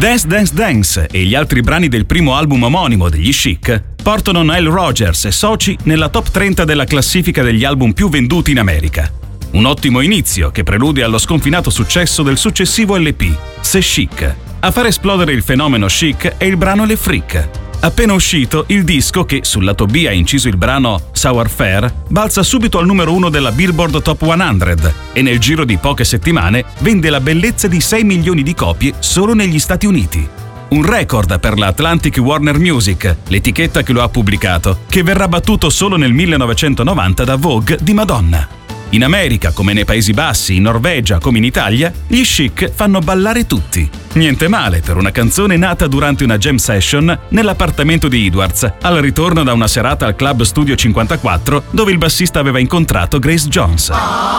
Dance Dance Dance e gli altri brani del primo album omonimo degli Chic portano Nile Rodgers e soci nella top 30 della classifica degli album più venduti in America. Un ottimo inizio che preludia allo sconfinato successo del successivo LP, C'est Chic. A far esplodere il fenomeno chic è il brano Le Freak. Appena uscito, il disco, che sul lato B ha inciso il brano Sour Fair, balza subito al numero 1 della Billboard Top 100 e nel giro di poche settimane vende la bellezza di 6 milioni di copie solo negli Stati Uniti. Un record per la Atlantic Warner Music, l'etichetta che lo ha pubblicato, che verrà battuto solo nel 1990 da Vogue di Madonna. In America, come nei Paesi Bassi, in Norvegia, come in Italia, gli Chic fanno ballare tutti. Niente male per una canzone nata durante una jam session nell'appartamento di Edwards, al ritorno da una serata al Club Studio 54, dove il bassista aveva incontrato Grace Jones.